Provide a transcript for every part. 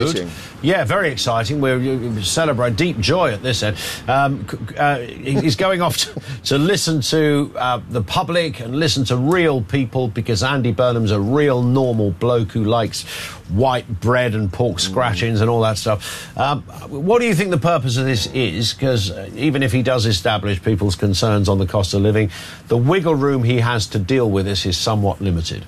Yeah, very exciting. We celebrate deep joy at this end. He's going off to listen to the public and listen to real people, because Andy Burnham's a real normal bloke who likes white bread and pork scratchings and all that stuff. What do you think the purpose of this is? Because even if he does establish people's concerns on the cost of living, the wiggle room he has to deal with this is somewhat limited.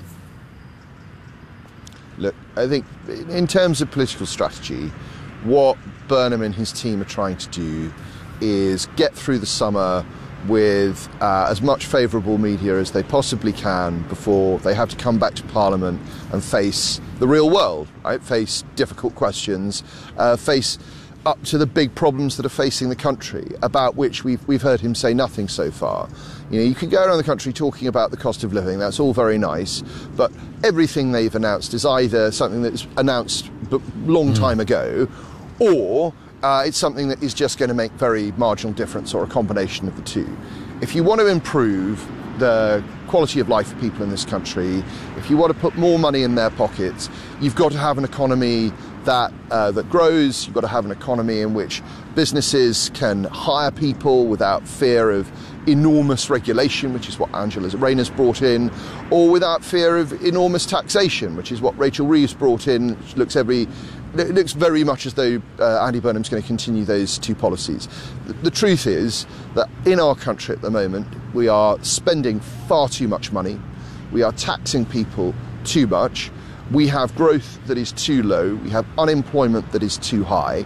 Look, I think in terms of political strategy, what Burnham and his team are trying to do is get through the summer with as much favourable media as they possibly can before they have to come back to Parliament and face the real world, right? Face difficult questions, face up to the big problems that are facing the country, about which we've heard him say nothing so far. You know, you can go around the country talking about the cost of living, that's all very nice, but everything they've announced is either something that's announced a long time ago, or it's something that is just going to make very marginal difference, or a combination of the two. If you want to improve the quality of life for people in this country, if you want to put more money in their pockets, you've got to have an economy that grows. You've got to have an economy in which businesses can hire people without fear of enormous regulation, which is what Angela Rayner's brought in, or without fear of enormous taxation, which is what Rachel Reeves brought in. It looks very much as though Andy Burnham's going to continue those two policies. The truth is that in our country at the moment, we are spending far too much money. We are taxing people too much. We have growth that is too low. We have unemployment that is too high.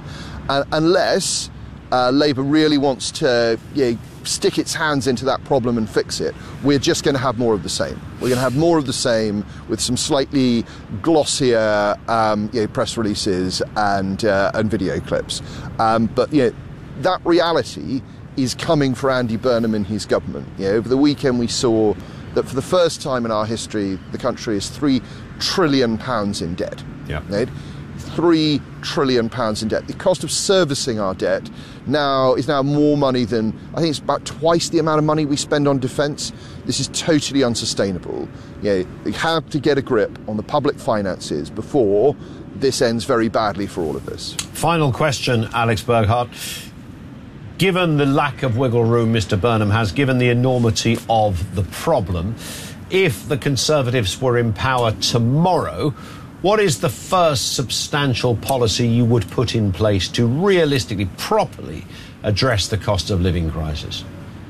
Unless Labour really wants to stick its hands into that problem and fix it, we're just going to have more of the same. We're going to have more of the same with some slightly glossier press releases and video clips. But that reality is coming for Andy Burnham and his government. Over the weekend we saw that for the first time in our history, the country is £3 trillion in debt. Yeah. Right? £3 trillion in debt. The cost of servicing our debt is now more money than, I think it's about twice the amount of money we spend on defence. This is totally unsustainable. You have to get a grip on the public finances before this ends very badly for all of us. Final question, Alex Burghart. Given the lack of wiggle room Mr Burnham has, given the enormity of the problem, if the Conservatives were in power tomorrow, what is the first substantial policy you would put in place to realistically, properly address the cost of living crisis?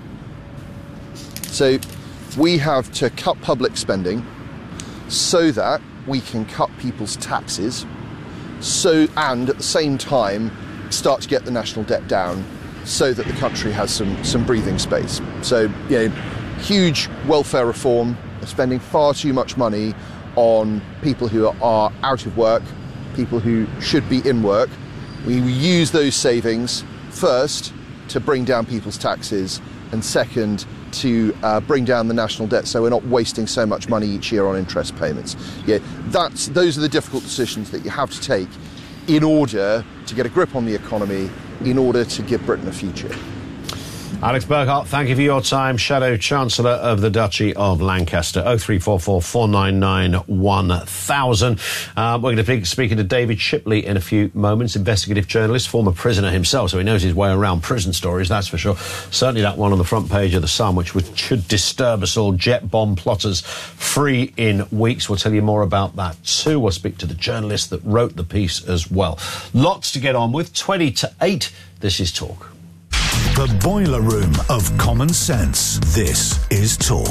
So we have to cut public spending so that we can cut people's taxes, and at the same time start to get the national debt down so that the country has some breathing space. So, huge welfare reform, spending far too much money on people who are out of work, people who should be in work. We use those savings, first, to bring down people's taxes, and second, to bring down the national debt so we're not wasting so much money each year on interest payments. Those are the difficult decisions that you have to take in order to get a grip on the economy, in order to give Britain a future. Alex Burghart, thank you for your time. Shadow Chancellor of the Duchy of Lancaster. 0344 499 1000. We're going to be speaking to David Shipley in a few moments, investigative journalist, former prisoner himself, so he knows his way around prison stories, that's for sure. Certainly that one on the front page of The Sun, which should disturb us all. Jet bomb plotters free in weeks. We'll tell you more about that too. We'll speak to the journalist that wrote the piece as well. Lots to get on with. 20 to 8. This is Talk. The boiler room of common sense. This is Talk.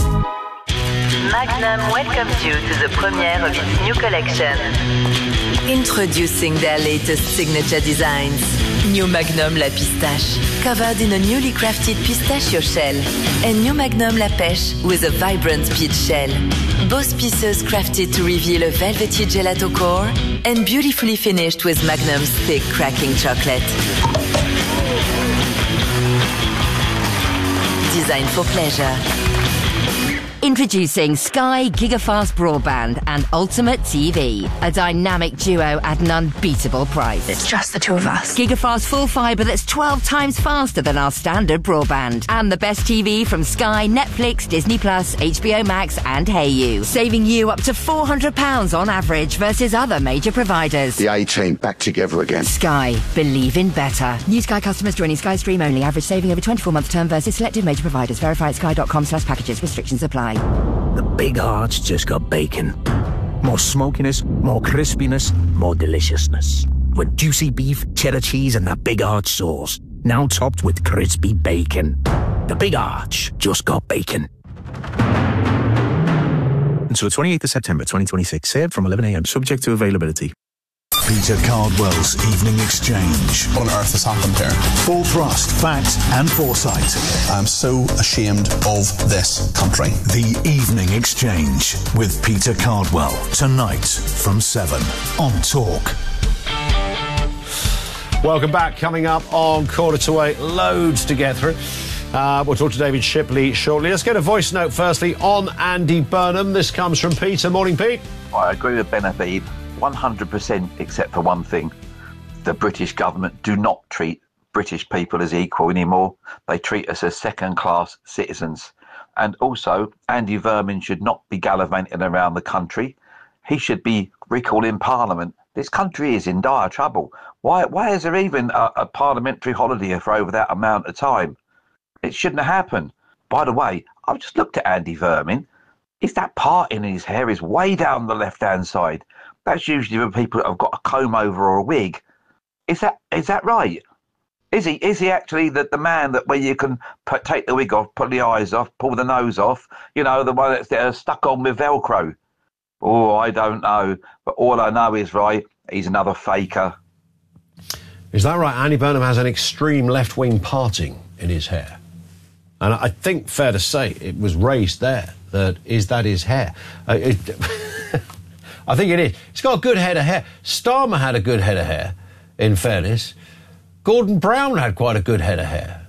Magnum welcomes you to the premiere of its new collection. Introducing their latest signature designs. New Magnum La Pistache, covered in a newly crafted pistachio shell. And New Magnum La Pêche with a vibrant peach shell. Both pieces crafted to reveal a velvety gelato core and beautifully finished with Magnum's thick cracking chocolate. Designed for pleasure. Introducing Sky Gigafast Broadband and Ultimate TV, a dynamic duo at an unbeatable price. It's just the two of us. Gigafast full fibre that's 12 times faster than our standard broadband. And the best TV from Sky, Netflix, Disney+, HBO Max and Hayu, saving you up to £400 on average versus other major providers. The A-Team back together again. Sky. Believe in better. New Sky customers joining Sky Stream only. Average saving over 24-month term versus selected major providers. Verify at sky.com/packages. Restrictions apply. The Big Arch just got bacon. More smokiness, more crispiness, more deliciousness. With juicy beef, cheddar cheese and the Big Arch sauce. Now topped with crispy bacon. The Big Arch just got bacon. Until the 28th of September 2026. Served from 11 a.m. Subject to availability. Peter Cardwell's Evening Exchange. What on earth has happened here? Full thrust, fact and foresight. I'm so ashamed of this country. The Evening Exchange with Peter Cardwell. Tonight from 7 on Talk. Welcome back. Coming up on 7:45, loads to get through. We'll talk to David Shipley shortly. Let's get a voice note firstly on Andy Burnham. This comes from Peter. Morning, Pete. I agree with Ben Habib 100%, except for one thing. The British government do not treat British people as equal anymore. They treat us as second-class citizens. And also, Andy Vermin should not be gallivanting around the country. He should be recalled in Parliament. This country is in dire trouble. Why is there even a parliamentary holiday for over that amount of time? It shouldn't have happened. By the way, I've just looked at Andy Vermin. If that part in his hair is way down the left-hand side, that's usually for people that have got a comb over or a wig. Is that right? Is he actually the man that where you can take the wig off, put the eyes off, pull the nose off? You know, the one that's there stuck on with Velcro. Oh, I don't know. But all I know is, right, he's another faker. Is that right? Andy Burnham has an extreme left-wing parting in his hair. And I think, fair to say, it was raised there. Is that his hair? I think it is. He's got a good head of hair. Starmer had a good head of hair, in fairness. Gordon Brown had quite a good head of hair.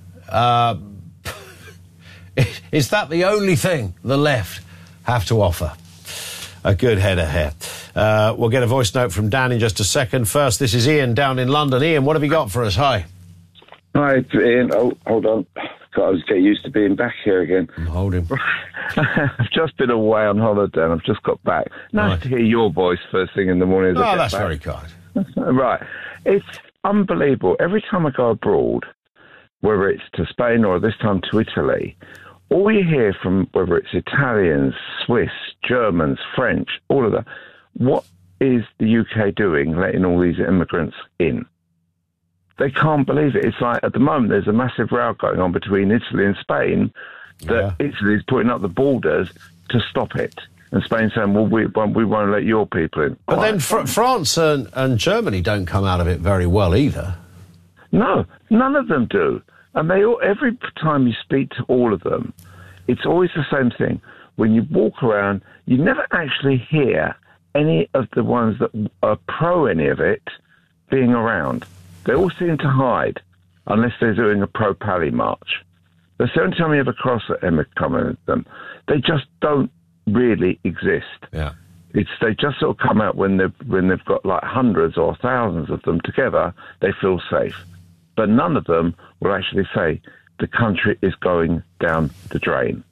Is that the only thing the left have to offer? A good head of hair. We'll get a voice note from Dan in just a second. First, this is Ian down in London. Ian, what have you got for us? Hi. Hi, Ian. Oh, hold on. God, I was getting used to being back here again. I'm holding. I've just been away on holiday and I've just got back. Nice to hear your voice first thing in the morning. Oh, that's very kind. Right. It's unbelievable. Every time I go abroad, whether it's to Spain or this time to Italy, all you hear from whether it's Italians, Swiss, Germans, French, all of that, what is the UK doing letting all these immigrants in? They can't believe it. It's like at the moment there's a massive row going on between Italy and Spain that Italy's putting up the borders to stop it. And Spain saying, well, we won't let your people in. But then France and Germany don't come out of it very well either. No, none of them do. And they all, every time you speak to all of them, it's always the same thing. When you walk around, you never actually hear any of the ones that are pro any of it being around. They all seem to hide unless they're doing a pro-Pally march. That's the only time you ever cross them. They just don't really exist. Yeah. They just sort of come out when they've got like hundreds or thousands of them together. They feel safe, but none of them will actually say the country is going down the drain.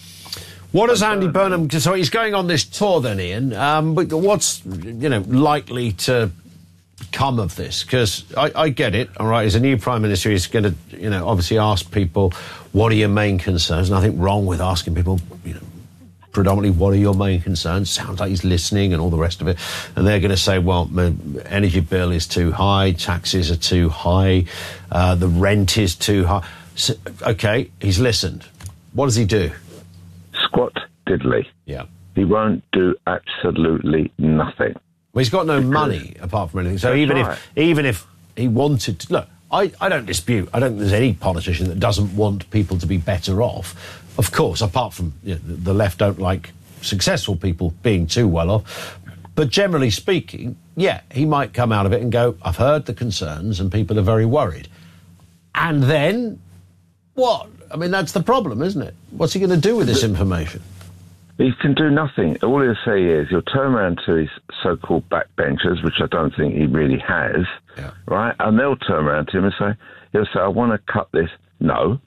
What does Andy Burnham? So he's going on this tour, then, Ian. But what's likely to come of this? Because I get it. All right, as a new prime minister, he's going to obviously ask people, what are your main concerns? Nothing wrong with asking people, predominantly, what are your main concerns? Sounds like he's listening and all the rest of it. And they're going to say, well, my energy bill is too high, taxes are too high, the rent is too high. So, okay, he's listened. What does he do? Squat diddly. Yeah. He won't do absolutely nothing. Well, he's got no money apart from anything. So even if he wanted to... Look, I don't dispute. I don't think there's any politician that doesn't want people to be better off. Of course, apart from the left don't like successful people being too well off. But generally speaking, yeah, he might come out of it and go, I've heard the concerns and people are very worried. And then what? I mean, that's the problem, isn't it? What's he going to do with this information? He can do nothing. All he'll say is he'll turn around to his so-called backbenchers, which I don't think he really has, right? And they'll turn around to him and he'll say, I want to cut this. No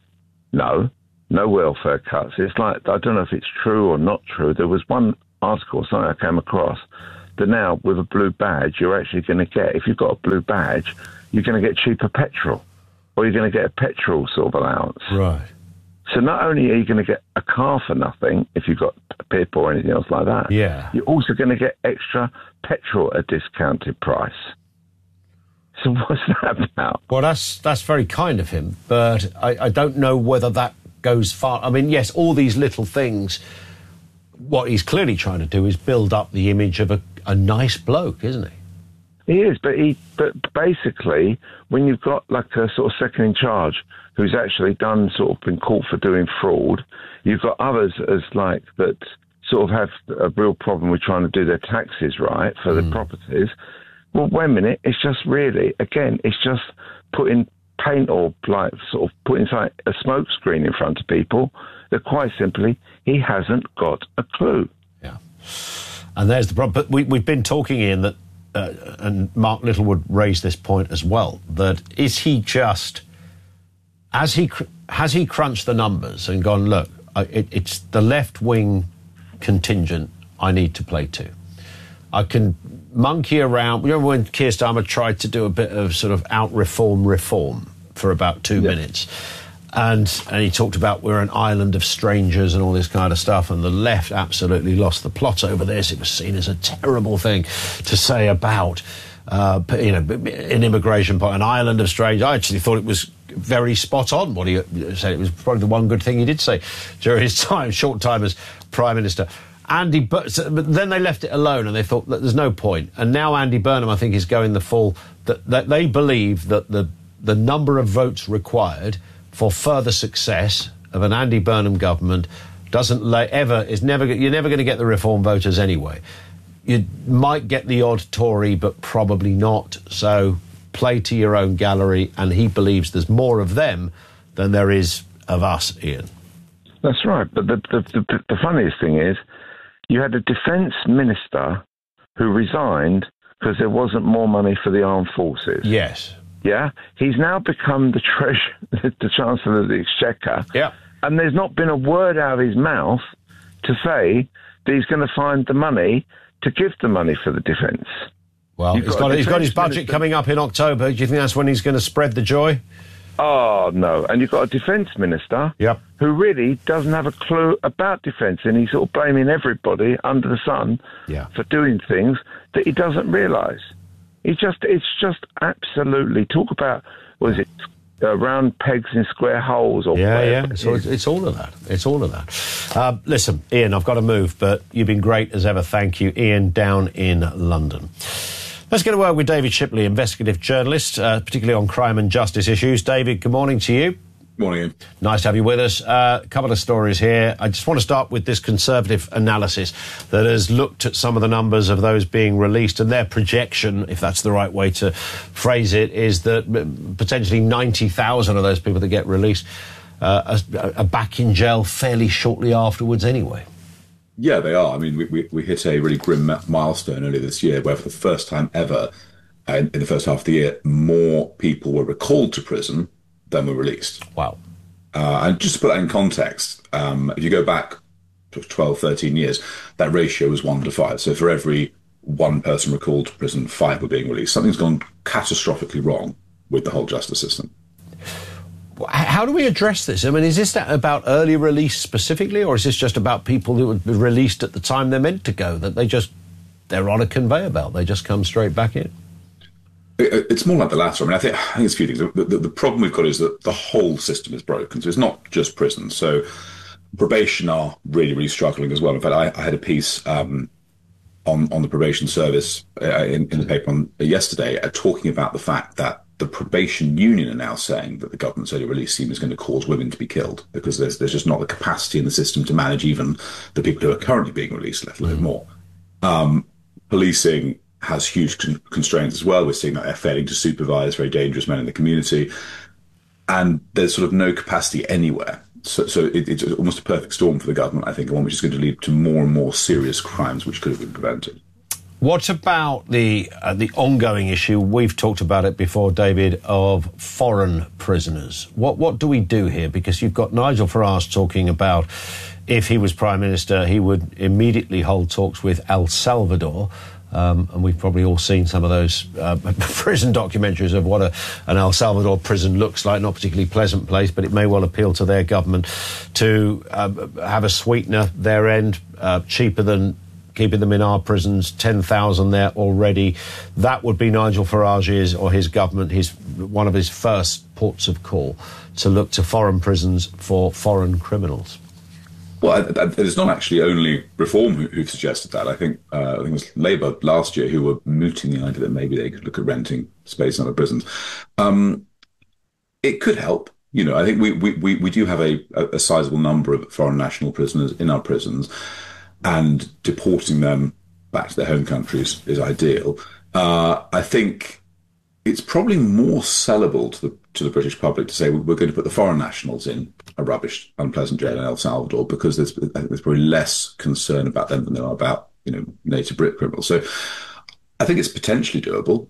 welfare cuts. It's like, I don't know if it's true or not true. There was one article, something I came across, that now with a blue badge, you're actually going to get, if you've got a blue badge, you're going to get cheaper petrol, or you're going to get a petrol sort of allowance. Right. So not only are you going to get a car for nothing if you've got a PIP or anything else like that, you're also going to get extra petrol at a discounted price. So what's that about? Well, that's very kind of him, but I don't know whether that goes far. I mean, yes, all these little things, what he's clearly trying to do is build up the image of a nice bloke, isn't he? He is, but basically, when you've got like a sort of second in charge who's actually been caught for doing fraud, you've got others as like that sort of have a real problem with trying to do their taxes right for their properties. Well, wait a minute, it's just putting paint or like sort of putting a smoke screen in front of people that quite simply he hasn't got a clue. Yeah, and there's the problem. But we've been talking, Ian, that and Mark Littlewood raised this point as well, that is he just, has he crunched the numbers and gone, look, it's the left-wing contingent I need to play to. I can monkey around. Remember when Keir Starmer tried to do a bit of sort of reform for about 2 minutes? And he talked about we're an island of strangers and all this kind of stuff, and the left absolutely lost the plot over this. It was seen as a terrible thing to say about, an immigration, an island of strangers. I actually thought it was very spot on what he said. It was probably the one good thing he did say during his short time as Prime Minister. But then they left it alone and they thought that there's no point. And now Andy Burnham, I think, is going the full, that they believe that the number of votes required for further success of an Andy Burnham government you're never going to get the reform voters anyway. You might get the odd Tory, but probably not. So play to your own gallery, and he believes there's more of them than there is of us, Ian. That's right. But the funniest thing is, you had a defence minister who resigned because there wasn't more money for the armed forces. Yes. Yeah, he's now become the Chancellor of the Exchequer. Yeah, and there's not been a word out of his mouth to say that he's going to find the money to give the money for the defence. Well, he's got his budget coming up in October. Do you think that's when he's going to spread the joy? Oh no! And you've got a defence minister who really doesn't have a clue about defence, and he's sort of blaming everybody under the sun for doing things that he doesn't realise. It's just absolutely, talk about, round pegs in square holes or whatever. So it's all of that. It's all of that. Listen, Ian, I've got to move, but you've been great as ever. Thank you, Ian, down in London. Let's get a word with David Shipley, investigative journalist, particularly on crime and justice issues. David, good morning to you. Morning, Ian. Nice to have you with us. A couple of stories here. I just want to start with this Conservative analysis that has looked at some of the numbers of those being released, and their projection, if that's the right way to phrase it, is that potentially 90,000 of those people that get released are back in jail fairly shortly afterwards anyway. Yeah, they are. I mean, we hit a really grim milestone earlier this year where for the first time ever in the first half of the year, more people were recalled to prison than were released. Wow. And just to put that in context, if you go back 12, 13 years, that ratio was 1 to 5. So for every one person recalled to prison, 5 were being released. Something's gone catastrophically wrong with the whole justice system. How do we address this? I mean, is this about early release specifically, or is this just about people who were released at the time they're meant to go, that they're on a conveyor belt, they just come straight back in? It's more like the latter. I mean, I think it's a few things. The problem we've got is that the whole system is broken. So it's not just prison. So probation are really, really struggling as well. In fact, I had a piece on the probation service in the paper yesterday talking about the fact that the probation union are now saying that the government's early release scheme is going to cause women to be killed because there's just not the capacity in the system to manage even the people who are currently being released, let alone more. Policing has huge constraints as well. We're seeing that they're failing to supervise very dangerous men in the community. And there's sort of no capacity anywhere So it's almost a perfect storm for the government, I think, and one which is going to lead to more and more serious crimes which could have been prevented. What about the ongoing issue, we've talked about it before, David, of foreign prisoners? What do we do here? Because you've got Nigel Farage talking about if he was Prime Minister, he would immediately hold talks with El Salvador. And we've probably all seen some of those prison documentaries of what an El Salvador prison looks like. Not a particularly pleasant place, but it may well appeal to their government to have a sweetener their end, cheaper than keeping them in our prisons, 10,000 there already. That would be Nigel Farage's or his government, one of his first ports of call, to look to foreign prisons for foreign criminals. Well, it's not actually only Reform who've suggested that. I think it was Labour last year who were mooting the idea that maybe they could look at renting space in other prisons. It could help. I think we do have a sizable number of foreign national prisoners in our prisons, and deporting them back to their home countries is ideal. I think it's probably more sellable to the British public to say we're going to put the foreign nationals in a rubbish, unpleasant jail in El Salvador, because there's probably less concern about them than there are about native Brit criminals. So I think it's potentially doable.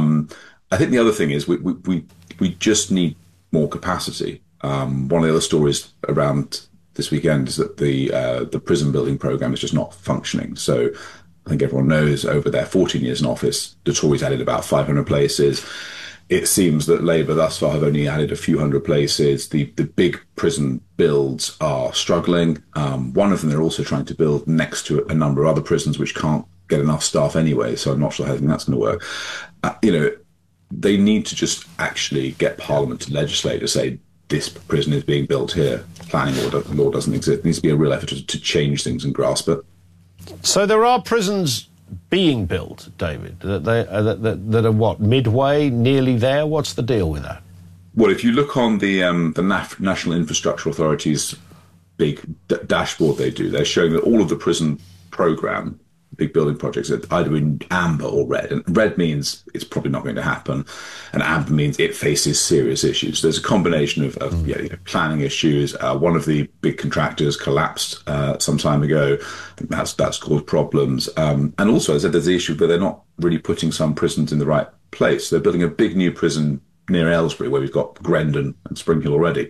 I think the other thing is we just need more capacity. One of the other stories around this weekend is that the prison building programme is just not functioning. So I think everyone knows over their 14 years in office, the Tories added about 500 places. It seems that Labour thus far have only added a few hundred places. The big prison builds are struggling. One of them they're also trying to build next to a number of other prisons which can't get enough staff anyway, so I'm not sure how that's going to work. They need to just actually get Parliament to legislate to say this prison is being built here. Planning law doesn't exist. There needs to be a real effort to change things and grasp it. So there are prisons being built, David, that are what, midway, nearly there? What's the deal with that? Well, if you look on the National Infrastructure Authority's big dashboard they're showing that all of the prison programme, big building projects, are either in amber or red. And red means it's probably not going to happen, and amber means it faces serious issues. There's a combination of planning issues. One of the big contractors collapsed some time ago. I think that's caused problems. And also, as I said, there's the issue where they're not really putting some prisons in the right place. They're building a big new prison near Aylesbury, where we've got Grendon and Spring Hill already.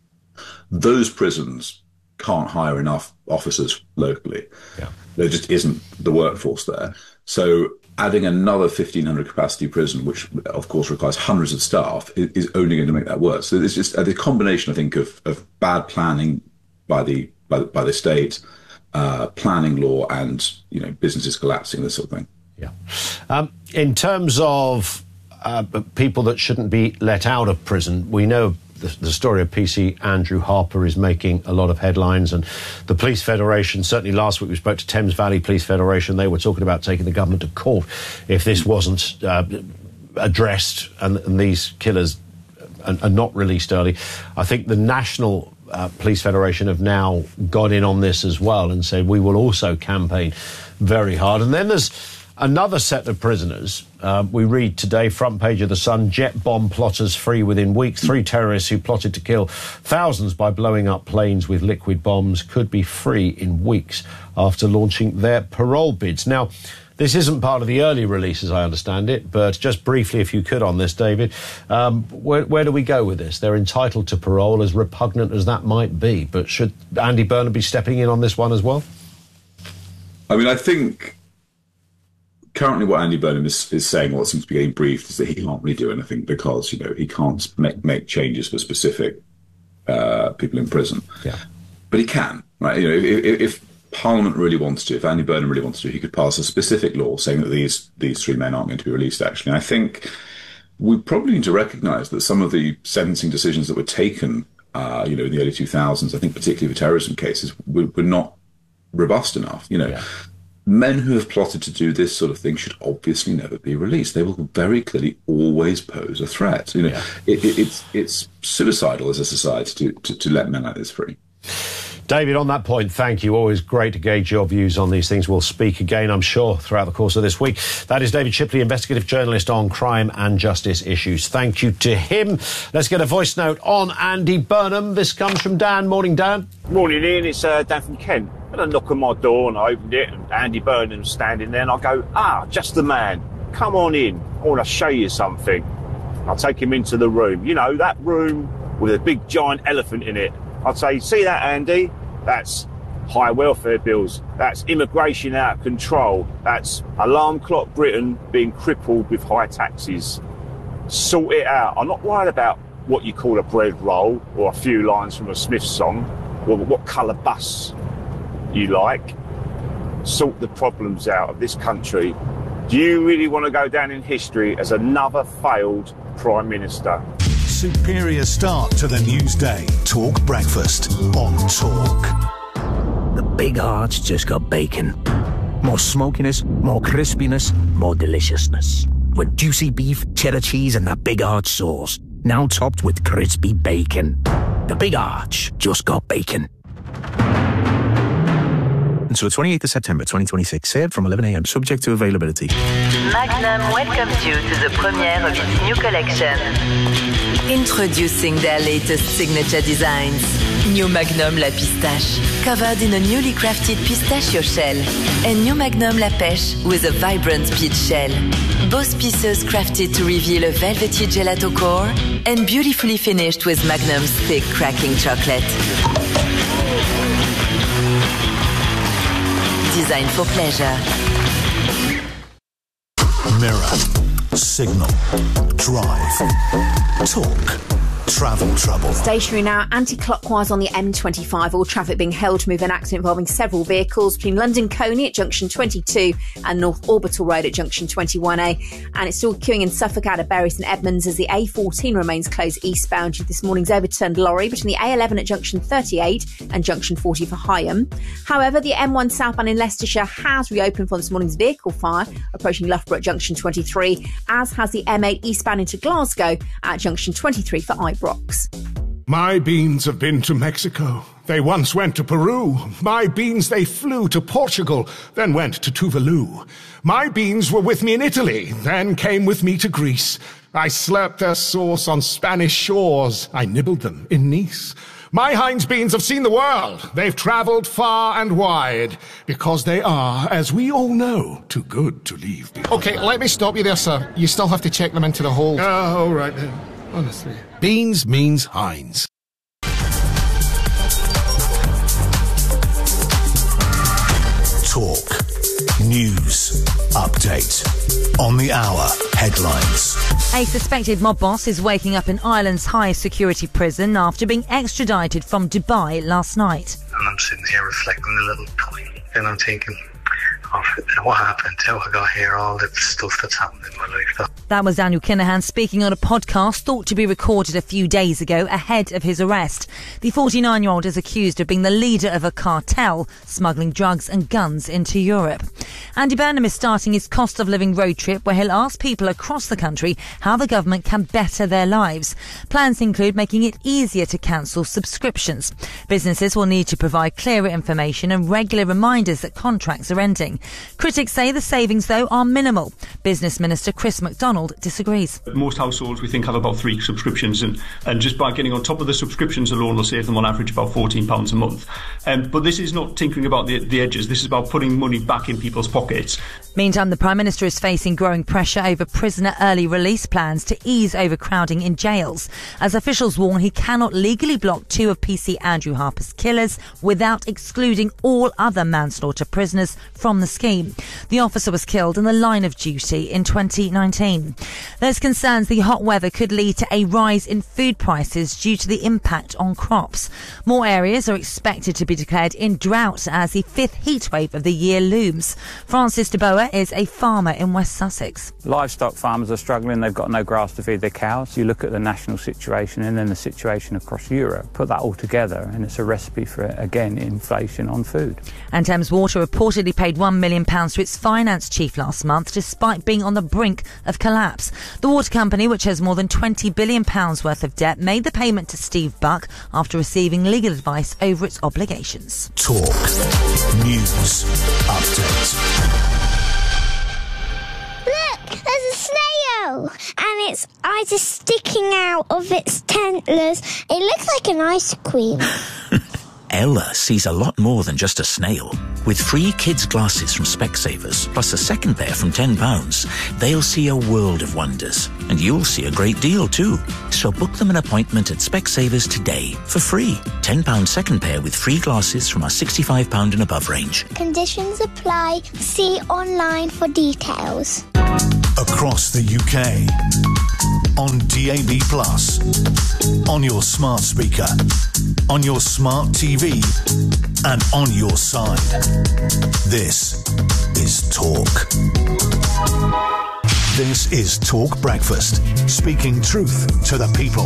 Those prisons can't hire enough officers locally. Yeah. There just isn't the workforce there. So adding another 1,500 capacity prison, which of course requires hundreds of staff, is only going to make that worse. So it's just a combination, I think, of bad planning by the state, planning law, and businesses collapsing, this sort of thing. Yeah. In terms of people that shouldn't be let out of prison, we know the story of PC Andrew Harper is making a lot of headlines, and the Police Federation, certainly last week we spoke to Thames Valley Police Federation, they were talking about taking the government to court if this wasn't addressed and these killers are not released early. I think the National Police Federation have now got in on this as well and said we will also campaign very hard. And then there's another set of prisoners. We read today, front page of The Sun, jet bomb plotters free within weeks. 3 terrorists who plotted to kill thousands by blowing up planes with liquid bombs could be free in weeks after launching their parole bids. Now, this isn't part of the early release, as I understand it, but just briefly, if you could, on this, David, where do we go with this? They're entitled to parole, as repugnant as that might be, but should Andy Burnham be stepping in on this one as well? I mean, I think currently what Andy Burnham is saying, what seems to be getting briefed, is that he can't really do anything because, he can't make changes for specific people in prison. Yeah. But he can, right? If Parliament really wants to, if Andy Burnham really wants to, he could pass a specific law saying that these 3 men aren't going to be released, actually. And I think we probably need to recognise that some of the sentencing decisions that were taken, in the early 2000s, I think particularly for terrorism cases, were not robust enough, Yeah. Men who have plotted to do this sort of thing should obviously never be released. They will very clearly always pose a threat. It's suicidal as a society to let men like this free. David, on that point, thank you. Always great to gauge your views on these things. We'll speak again, I'm sure, throughout the course of this week. That is David Shipley, investigative journalist on crime and justice issues. Thank you to him. Let's get a voice note on Andy Burnham. This comes from Dan. Morning, Dan. Morning, Ian. It's Dan from Kent. I had a knock on my door and I opened it and Andy Burnham's standing there and I go, just the man. Come on in. I want to show you something. I'll take him into the room. You know, that room with a big giant elephant in it. I'd say, see that, Andy? That's high welfare bills. That's immigration out of control. That's alarm clock Britain being crippled with high taxes. Sort it out. I'm not worried about what you call a bread roll or a few lines from a Smiths song or what colour bus you like. Sort the problems out of this country. Do you really want to go down in history as another failed Prime Minister? Superior start to the news day. Talk breakfast on Talk. The big hearts just got bacon. More smokiness, more crispiness, more deliciousness. With juicy beef, cheddar cheese and that big arch sauce. Now topped with crispy bacon. The Big Arch just got bacon. Until the 28th of September 2026, served from 11 a.m. subject to availability. Magnum welcomes you to the premiere of its new collection. Introducing their latest signature designs. New Magnum La Pistache, covered in a newly crafted pistachio shell. And New Magnum La Pêche with a vibrant peach shell. Both pieces crafted to reveal a velvety gelato core and beautifully finished with Magnum's thick cracking chocolate. Designed for pleasure. Mirror, Signal, Drive, Talk, Travel Trouble. Stationary now, anti-clockwise on the M25. All traffic being held to move an accident involving several vehicles between London Coney at junction 22 and North Orbital Road at junction 21A. And it's still queuing in Suffolk out of Bury St Edmunds as the A14 remains closed eastbound due to this morning's overturned lorry between the A11 at junction 38 and junction 40 for Higham. However, the M1 southbound in Leicestershire has reopened for this morning's vehicle fire approaching Loughborough at junction 23, as has the M8 eastbound into Glasgow at junction 23 for Ibrox. My beans have been to Mexico. They once went to Peru. My beans, they flew to Portugal, then went to Tuvalu. My beans were with me in Italy, then came with me to Greece. I slurped their sauce on Spanish shores. I nibbled them in Nice. My Heinz beans have seen the world. They've travelled far and wide, because they are, as we all know, too good to leave behind. OK, let me stop you there, sir. You still have to check them into the hold. Oh, all right then. Honestly. Beans means Heinz. Talk. News. Update. On the hour. Headlines. A suspected mob boss is waking up in Ireland's highest security prison after being extradited from Dubai last night. And I'm sitting here reflecting a little time and I'm thinking of what happened, how I got here, all the stuff that's happened in my life. That was Daniel Kinahan speaking on a podcast thought to be recorded a few days ago ahead of his arrest. The 49-year-old is accused of being the leader of a cartel smuggling drugs and guns into Europe. Andy Burnham is starting his cost of living road trip where he'll ask people across the country how the government can better their lives. Plans include making it easier to cancel subscriptions. Businesses will need to provide clearer information and regular reminders that contracts are ending. Critics say the savings, though, are minimal. Business Minister Chris McDonald disagrees. Most households, we think, have about 3 subscriptions, and just by getting on top of the subscriptions alone will save them on average about £14 a month. But this is not tinkering about the edges. This is about putting money back in people's pockets. Meantime, the Prime Minister is facing growing pressure over prisoner early release plans to ease overcrowding in jails, as officials warn he cannot legally block 2 of PC Andrew Harper's killers without excluding all other manslaughter prisoners from the scheme. The officer was killed in the line of duty in 2019. There's concerns the hot weather could lead to a rise in food prices due to the impact on crops. More areas are expected to be declared in drought as the 5th heatwave of the year looms. Francis de Boer is a farmer in West Sussex. Livestock farmers are struggling. They've got no grass to feed their cows. You look at the national situation and then the situation across Europe. Put that all together and it's a recipe for, again, inflation on food. And Thames Water reportedly paid £1 million to its finance chief last month, despite being on the brink of collapse. The water company, which has more than £20 billion worth of debt, made the payment to Steve Buck after receiving legal advice over its obligations. Talk News Update. There's a snail, and its eyes are sticking out of its antlers. It looks like an ice cream. Ella sees a lot more than just a snail. With free kids' glasses from Specsavers, plus a second pair from £10, they'll see a world of wonders. And you'll see a great deal too. So book them an appointment at Specsavers today for free. £10 second pair with free glasses from our £65 and above range. Conditions apply. See online for details. Across the UK, on DAB+, on your smart speaker, on your smart TV, and on your side. This is Talk. This is Talk Breakfast, speaking truth to the people.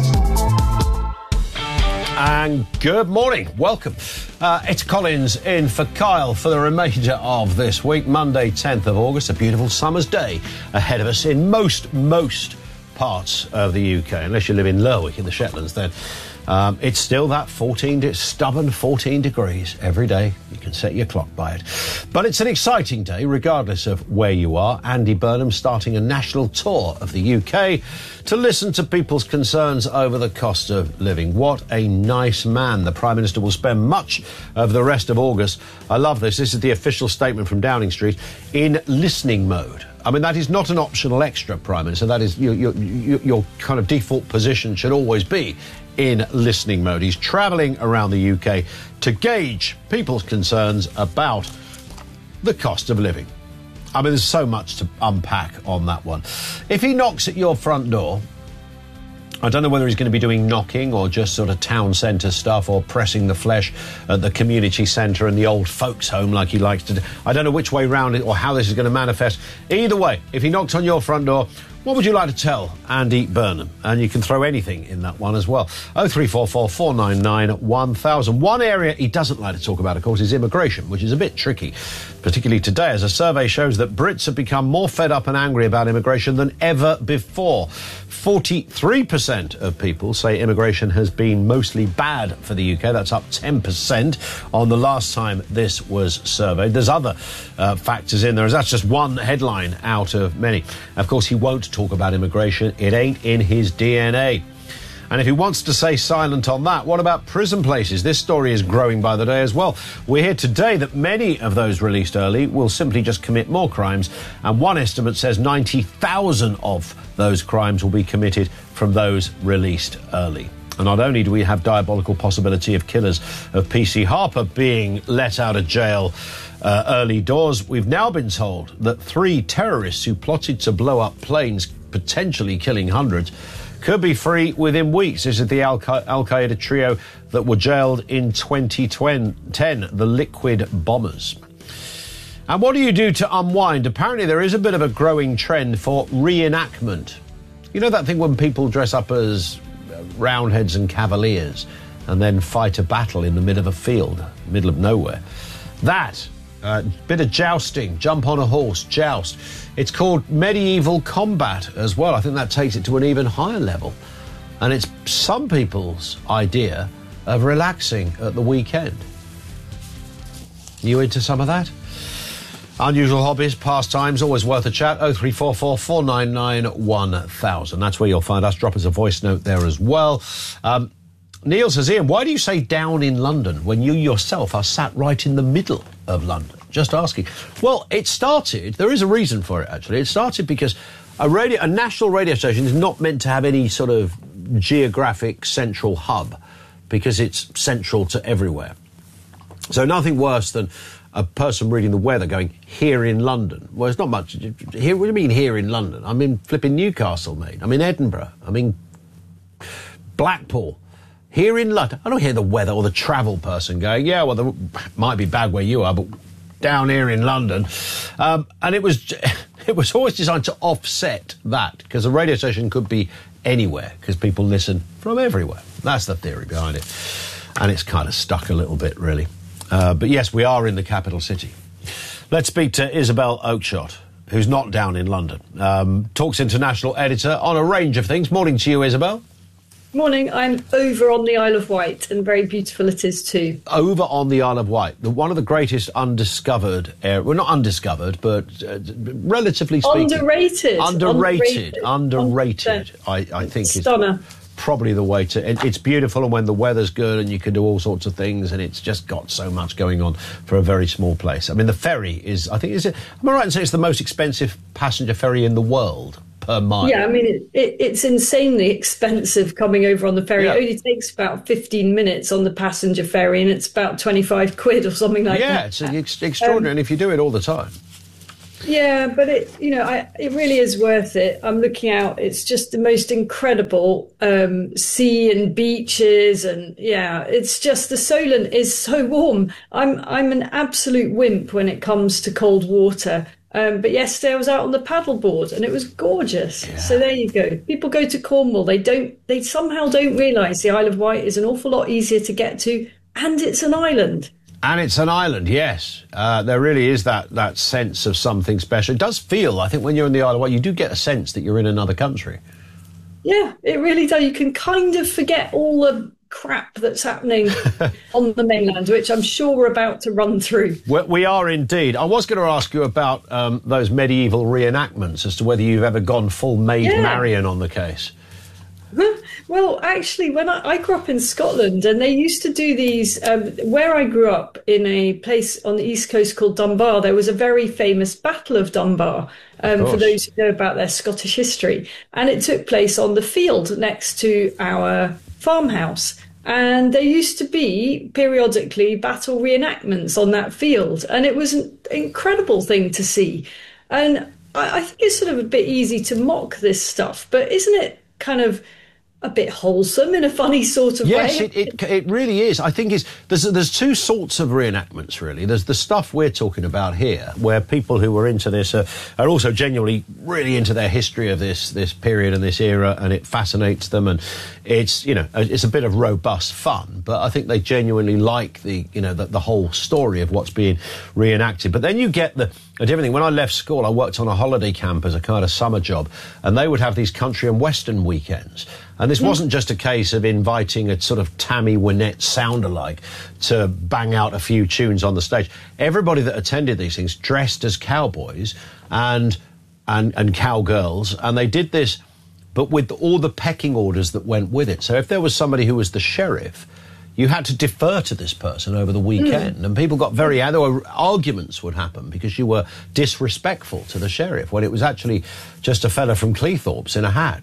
And good morning. Welcome. It's Collins in for Kyle for the remainder of this week. Monday, 10th of August, a beautiful summer's day ahead of us in most parts of the UK. Unless you live in Lerwick in the Shetlands, then it's still that stubborn 14 degrees every day. You can set your clock by it. But it's an exciting day, regardless of where you are. Andy Burnham starting a national tour of the UK to listen to people's concerns over the cost of living. What a nice man. The Prime Minister will spend much of the rest of August, I love this, this is the official statement from Downing Street, in listening mode. I mean, that is not an optional extra, Prime Minister. That is your kind of default position should always be in listening mode. He's travelling around the UK to gauge people's concerns about the cost of living. I mean, there's so much to unpack on that one. If he knocks at your front door, I don't know whether he's going to be doing knocking or just sort of town centre stuff or pressing the flesh at the community centre and the old folks home like he likes to do. I don't know which way round it or how this is going to manifest. Either way, if he knocks on your front door, what would you like to tell Andy Burnham? And you can throw anything in that one as well. 0344 499 1000. One area he doesn't like to talk about, of course, is immigration, which is a bit tricky, particularly today, as a survey shows that Brits have become more fed up and angry about immigration than ever before. 43% of people say immigration has been mostly bad for the UK. That's up 10% on the last time this was surveyed. There's other factors in there. That's just one headline out of many. Of course, he won't talk about immigration. It ain't in his DNA. And if he wants to stay silent on that, what about prison places? This story is growing by the day as well. We hear today that many of those released early will simply just commit more crimes, and one estimate says 90,000 of those crimes will be committed from those released early. And not only do we have diabolical possibility of killers of PC Harper being let out of jail early doors, we've now been told that 3 terrorists who plotted to blow up planes, potentially killing hundreds, could be free within weeks. This is the Al-Qaeda trio that were jailed in 2010, the Liquid Bombers. And what do you do to unwind? Apparently there is a bit of a growing trend for reenactment. You know that thing when people dress up as Roundheads and Cavaliers and then fight a battle in the middle of a field, middle of nowhere? That, bit of jousting, jump on a horse, joust. It's called medieval combat as well. I think that takes it to an even higher level. And it's some people's idea of relaxing at the weekend. You into some of that? Unusual hobbies, pastimes, always worth a chat. 0344 499 1000. That's where you'll find us. Drop us a voice note there as well. Neil says, Ian, why do you say down in London when you yourself are sat right in the middle of London? Just asking. Well, it started, there is a reason for it actually. It started because a national radio station is not meant to have any sort of geographic central hub because it's central to everywhere. So nothing worse than a person reading the weather going, here in London. Well, it's not much. Here, what do you mean here in London? I'm in flipping Newcastle, mate. I'm in Edinburgh. I'm in Blackpool. Here in London. I don't hear the weather or the travel person going, yeah, well, it might be bad where you are, but down here in London. And it was always designed to offset that, because a radio station could be anywhere, because people listen from everywhere. That's the theory behind it. And it's kind of stuck a little bit, really. But yes, we are in the capital city. Let's speak to Isabel Oakeshott, who's not down in London. Talks International editor on a range of things. Morning to you, Isabel. Morning. I'm over on the Isle of Wight, and very beautiful it is too. Over on the Isle of Wight, one of the greatest undiscovered, well, not undiscovered, but relatively speaking... Underrated. I think Stunner. It's probably the way to... It's beautiful, and when the weather's good and you can do all sorts of things, and it's just got so much going on for a very small place. I mean, the ferry is, I think, am I right in saying it's the most expensive passenger ferry in the world? Per mile. Yeah, I mean, it's insanely expensive coming over on the ferry. Yeah. It only takes about 15 minutes on the passenger ferry, and it's about 25 quid or something like that. Yeah, it's extraordinary, and if you do it all the time. Yeah, but it really is worth it. I'm looking out. It's just the most incredible sea and beaches, and yeah, it's just the Solent is so warm. I'm an absolute wimp when it comes to cold water. But yesterday I was out on the paddleboard and it was gorgeous. Yeah. So there you go. People go to Cornwall. They somehow don't realise the Isle of Wight is an awful lot easier to get to, and it's an island. And it's an island, yes. There really is that sense of something special. It does feel, I think, when you're in the Isle of Wight, you do get a sense that you're in another country. Yeah, it really does. You can kind of forget all the crap that's happening on the mainland, which I'm sure we're about to run through. We are indeed. I was going to ask you about those medieval reenactments, as to whether you've ever gone full Maid Marian on the case. Well, actually, when I grew up in Scotland, and they used to do these, where I grew up in a place on the east coast called Dunbar, there was a very famous Battle of Dunbar, for those who know about their Scottish history. And it took place on the field next to our farmhouse. And there used to be periodically battle reenactments on that field. And it was an incredible thing to see. And I think it's sort of a bit easy to mock this stuff, but isn't it kind of a bit wholesome in a funny sort of way? Yes, it really is. I think there's two sorts of reenactments, really. There's the stuff we're talking about here, where people who are into this are also genuinely really into their history of this period and this era, and it fascinates them, and it's a bit of robust fun. But I think they genuinely like the whole story of what's being reenacted. But then you get a different thing. When I left school, I worked on a holiday camp as a kind of summer job, and they would have these country and western weekends. And this wasn't just a case of inviting a sort of Tammy Wynette sound-alike to bang out a few tunes on the stage. Everybody that attended these things dressed as cowboys and cowgirls, and they did this, but with all the pecking orders that went with it. So if there was somebody who was the sheriff, you had to defer to this person over the weekend, and people got arguments would happen because you were disrespectful to the sheriff when it was actually just a fella from Cleethorpes in a hat.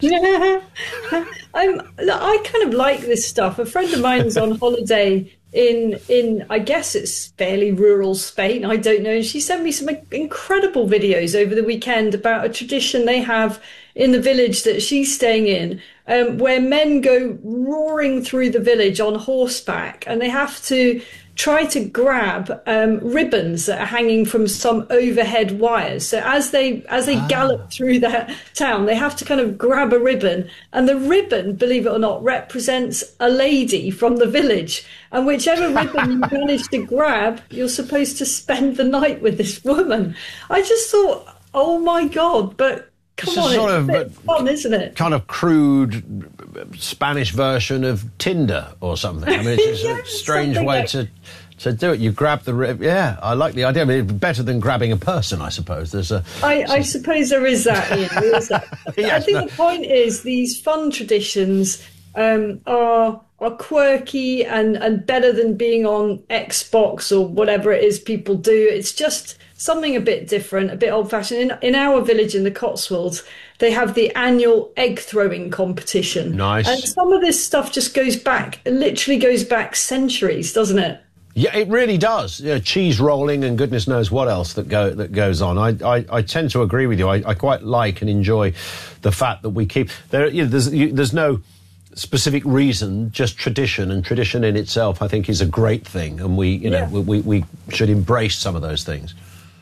I kind of like this stuff. A friend of mine's on holiday in I guess it's fairly rural Spain, I don't know, and she sent me some incredible videos over the weekend about a tradition they have in the village that she's staying in, where men go roaring through the village on horseback, and they have to try to grab ribbons that are hanging from some overhead wires. So as they gallop through the town, they have to kind of grab a ribbon, and the ribbon, believe it or not, represents a lady from the village. And whichever ribbon you manage to grab, you're supposed to spend the night with this woman. I just thought, oh my God, but come on, it's a bit fun, isn't it? Kind of crude Spanish version of Tinder or something. I mean, it's just a strange way to do it. You grab the rib. Yeah, I like the idea. I mean, it's better than grabbing a person, I suppose. I suppose there is that. Yeah, there is that. Yes, I think the point is these fun traditions are quirky and better than being on Xbox or whatever it is people do. It's just something a bit different, a bit old-fashioned. In our village in the Cotswolds, they have the annual egg throwing competition. Nice. And some of this stuff just literally goes back centuries, doesn't it? Yeah, it really does. Cheese rolling and goodness knows what else that goes on. I tend to agree with you. I quite like and enjoy the fact that we keep there's no specific reason, just tradition, and tradition in itself, I think, is a great thing, and we should embrace some of those things.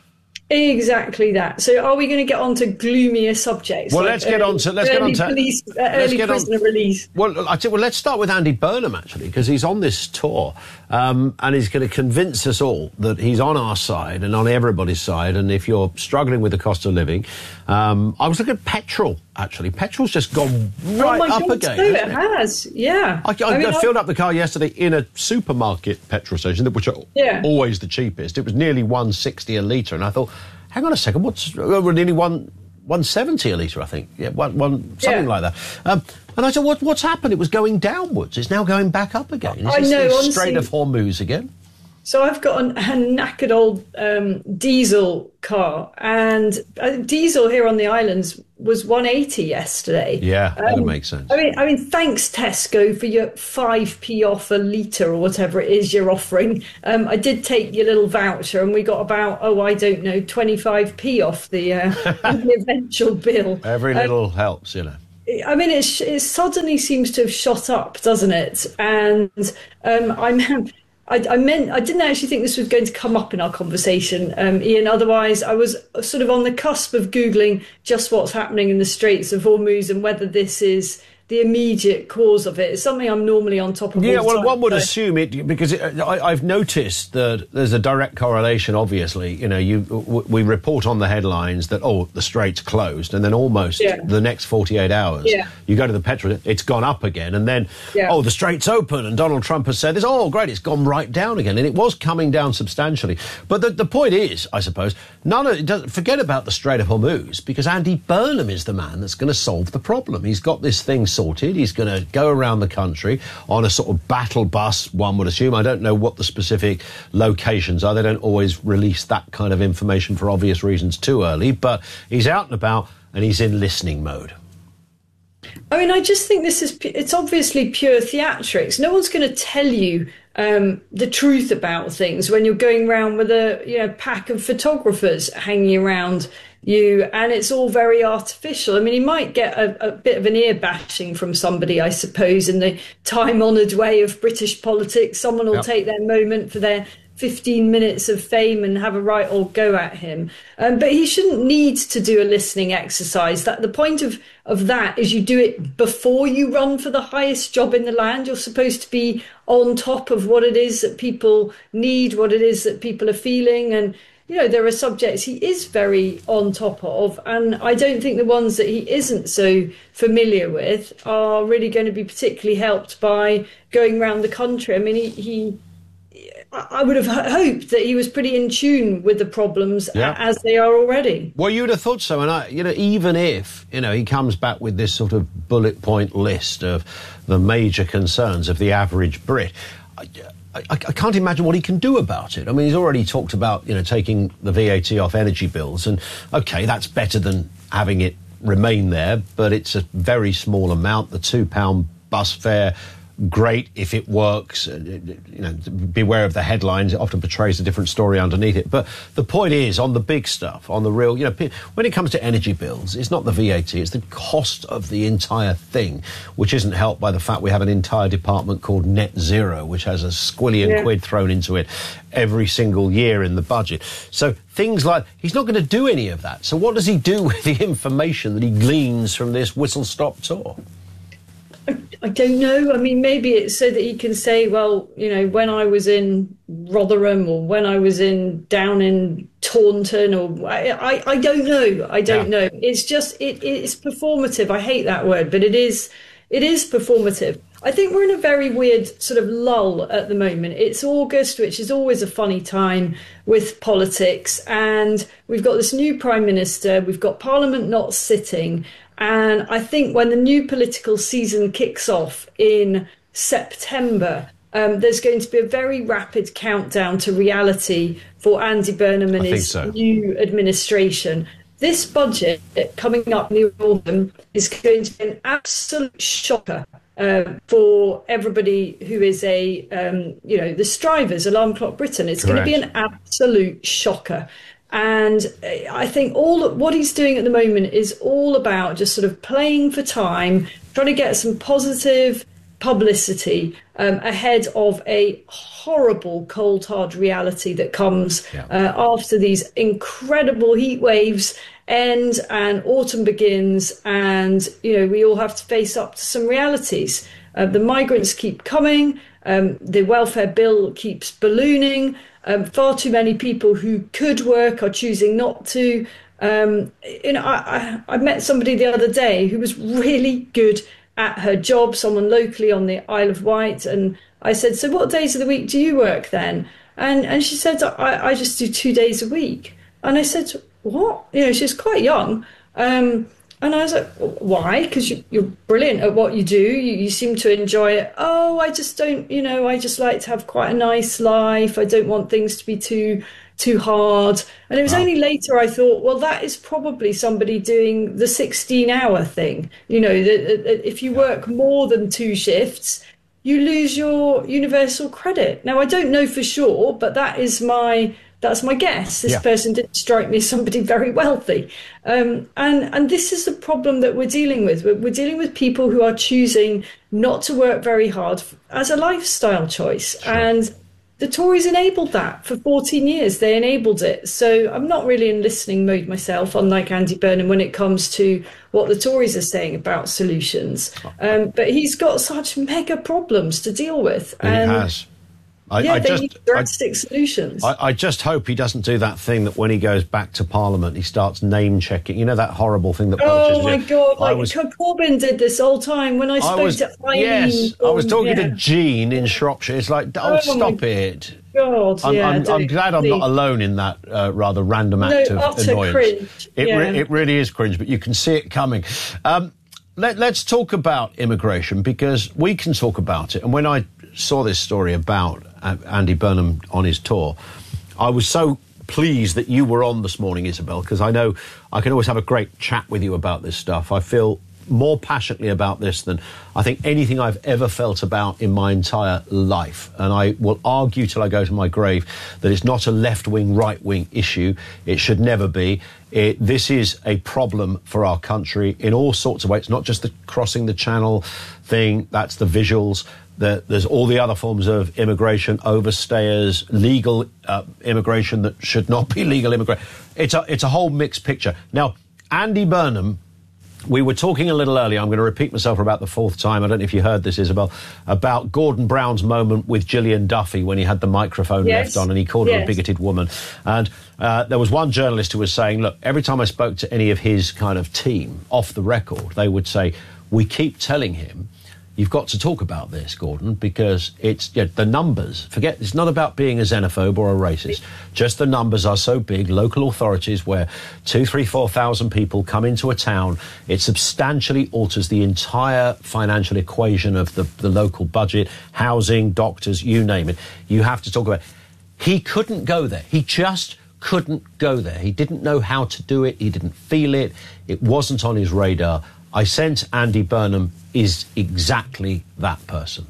Exactly that. So, are we going to get on to gloomier subjects? Well, like let's get on to early prisoner release. Well, let's start with Andy Burnham actually, because he's on this tour, and he's going to convince us all that he's on our side and on everybody's side. And if you're struggling with the cost of living, I was looking at petrol. Actually, petrol's just gone right up again. So it has, yeah. I filled up the car yesterday in a supermarket petrol station, which are always the cheapest. It was nearly $1.60 a litre, and I thought, hang on a second, we're nearly $1.70 a litre, I think. Yeah, something like that. And I said, what's happened? It was going downwards. It's now going back up again. I know, honestly. Strait of Hormuz again. So I've got a knackered old diesel car, and diesel here on the islands was $1.80 yesterday. Yeah, that would make sense. I mean, thanks Tesco for your 5p off a litre or whatever it is you're offering. I did take your little voucher, and we got about 25p off the eventual bill. Every little helps, you know. I mean, it suddenly seems to have shot up, doesn't it? And I didn't actually think this was going to come up in our conversation, Ian. Otherwise, I was sort of on the cusp of Googling just what's happening in the Straits of Hormuz and whether this is the immediate cause of it. It's something I'm normally on top of. Yeah, well, one would assume it, because I've noticed that there's a direct correlation, obviously. You know, we report on the headlines that, the Strait's closed, and then almost the next 48 hours, you go to the petrol, it's gone up again, and then, the Strait's open, and Donald Trump has said this, great, it's gone right down again, and it was coming down substantially. But the point is, I suppose, forget about the Strait of Hormuz, because Andy Burnham is the man that's going to solve the problem. He's got this thing sorted. He's going to go around the country on a sort of battle bus, one would assume. I don't know what the specific locations are. They don't always release that kind of information for obvious reasons too early, but he's out and about and he's in listening mode. I mean, I just think it's obviously pure theatrics. No one's going to tell you the truth about things when you're going around with a pack of photographers hanging around you, and it's all very artificial. I mean, he might get a bit of an ear bashing from somebody, I suppose, in the time-honoured way of British politics. Someone will take their moment for their 15 minutes of fame and have a right old go at him. But he shouldn't need to do a listening exercise. That the point of that is you do it before you run for the highest job in the land. You're supposed to be on top of what it is that people need, what it is that people are feeling, and there are subjects he is very on top of, and I don't think the ones that he isn't so familiar with are really going to be particularly helped by going around the country. I mean, I would have hoped that he was pretty in tune with the problems as they are already. Well, you would have thought so, and even if he comes back with this sort of bullet point list of the major concerns of the average Brit, I can't imagine what he can do about it. I mean, he's already talked about, taking the VAT off energy bills, and OK, that's better than having it remain there, but it's a very small amount. The £2 bus fare, great if it works. Beware of the headlines. It often portrays a different story underneath it. But the point is, on the big stuff, on the real, when it comes to energy bills, it's not the VAT, it's the cost of the entire thing, which isn't helped by the fact we have an entire department called Net Zero, which has a squillion quid thrown into it every single year in the budget. So things like, he's not going to do any of that. So what does he do with the information that he gleans from this whistle-stop tour? I don't know. I mean, maybe it's so that he can say, well, when I was in Rotherham or when I was down in Taunton, or I don't know. I don't know. It's just it's performative. I hate that word, but it is performative. I think we're in a very weird sort of lull at the moment. It's August, which is always a funny time with politics, and we've got this new Prime Minister, we've got Parliament not sitting, and I think when the new political season kicks off in September, there's going to be a very rapid countdown to reality for Andy Burnham and his new administration. This budget coming up in the autumn is going to be an absolute shocker for everybody who is the strivers, Alarm Clock Britain. It's going to be an absolute shocker. And I think what he's doing at the moment is all about just sort of playing for time, trying to get some positive publicity ahead of a horrible cold hard reality that comes after these incredible heat waves end and autumn begins, and we all have to face up to some realities. The migrants keep coming, the welfare bill keeps ballooning, far too many people who could work are choosing not to. I met somebody the other day who was really good at her job, someone locally on the Isle of Wight, and I said, so what days of the week do you work then? And she said, I just do 2 days a week. And I said, what? She's quite young. And I was like, why? Because you're brilliant at what you do. You seem to enjoy it. Oh, I just don't, I just like to have quite a nice life. I don't want things to be too hard. And it was only later I thought, well, that is probably somebody doing the 16-hour thing. If you work more than 2 shifts, you lose your universal credit. Now, I don't know for sure, but that's my guess. This person didn't strike me as somebody very wealthy. And this is the problem that we're dealing with. We're dealing with people who are choosing not to work very hard as a lifestyle choice. Sure. And the Tories enabled that for 14 years. They enabled it. So I'm not really in listening mode myself, unlike Andy Burnham, when it comes to what the Tories are saying about solutions. But he's got such mega problems to deal with. And he has. They need drastic solutions. I just hope he doesn't do that thing that when he goes back to Parliament, he starts name-checking. That horrible thing that politicians do. Oh, my God. Corbyn did this all time when I spoke to Eileen. Yes, I was talking to Jean in Shropshire. It's like, stop it. God, I'm glad I'm not alone in that rather random act of annoyance. Cringe. It really is cringe, but you can see it coming. Let's talk about immigration, because we can talk about it. And when I saw this story about Andy Burnham on his tour, I was so pleased that you were on this morning, Isabel, because I know I can always have a great chat with you about this stuff. I feel more passionately about this than I think anything I've ever felt about in my entire life. And I will argue till I go to my grave that it's not a left-wing, right-wing issue. It should never be. This is a problem for our country in all sorts of ways. It's not just the crossing the channel thing. That's the visuals. There's all the other forms of immigration, overstayers, legal immigration that should not be legal immigration. It's a whole mixed picture. Now, Andy Burnham, we were talking a little earlier, I'm going to repeat myself for about the 4th time, I don't know if you heard this, Isabel, about Gordon Brown's moment with Gillian Duffy when he had the microphone left on and he called her a bigoted woman. And there was one journalist who was saying, look, every time I spoke to any of his kind of team off the record, they would say, we keep telling him, you've got to talk about this, Gordon, because it's the numbers. Forget, it's not about being a xenophobe or a racist. Just the numbers are so big. Local authorities where 2,000, 3,000, 4,000 people come into a town, it substantially alters the entire financial equation of the local budget, housing, doctors, you name it. You have to talk about it. He couldn't go there. He just couldn't go there. He didn't know how to do it. He didn't feel it. It wasn't on his radar. I sense Andy Burnham is exactly that person.